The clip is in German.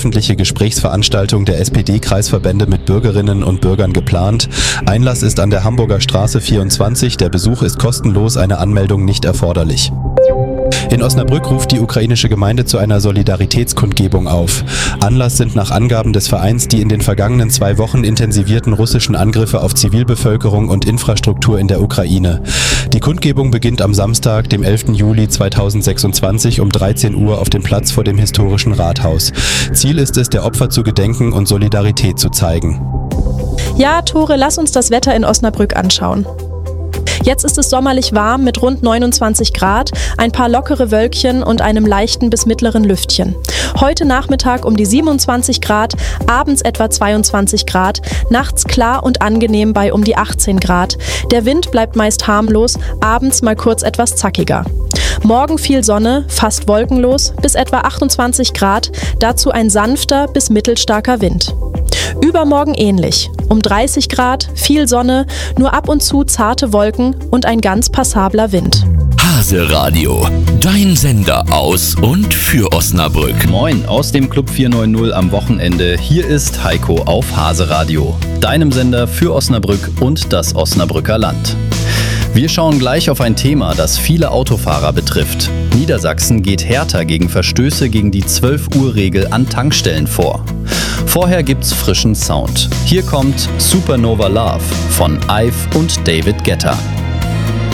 öffentliche Gesprächsveranstaltung der SPD-Kreisverbände mit Bürgerinnen und Bürgern geplant. Einlass ist an der Hamburger Straße 24. Der Besuch ist kostenlos, eine Anmeldung nicht erforderlich. In Osnabrück ruft die ukrainische Gemeinde zu einer Solidaritätskundgebung auf. Anlass sind nach Angaben des Vereins die in den vergangenen 2 Wochen intensivierten russischen Angriffe auf Zivilbevölkerung und Infrastruktur in der Ukraine. Die Kundgebung beginnt am Samstag, dem 11. Juli 2026 um 13 Uhr auf dem Platz vor dem historischen Rathaus. Ziel ist es, der Opfer zu gedenken und Solidarität zu zeigen. Ja, Tore, lass uns das Wetter in Osnabrück anschauen. Jetzt ist es sommerlich warm mit rund 29 Grad, ein paar lockere Wölkchen und einem leichten bis mittleren Lüftchen. Heute Nachmittag um die 27 Grad, abends etwa 22 Grad, nachts klar und angenehm bei um die 18 Grad. Der Wind bleibt meist harmlos, abends mal kurz etwas zackiger. Morgen viel Sonne, fast wolkenlos, bis etwa 28 Grad, dazu ein sanfter bis mittelstarker Wind. Übermorgen ähnlich. Um 30 Grad, viel Sonne, nur ab und zu zarte Wolken und ein ganz passabler Wind. Hase Radio, dein Sender aus und für Osnabrück. Moin aus dem Club 490 am Wochenende. Hier ist Heiko auf Hase Radio, deinem Sender für Osnabrück und das Osnabrücker Land. Wir schauen gleich auf ein Thema, das viele Autofahrer betrifft. Niedersachsen geht härter gegen Verstöße gegen die 12-Uhr-Regel an Tankstellen vor. Vorher gibt's frischen Sound. Hier kommt Supernova Love von Ive und David Guetta.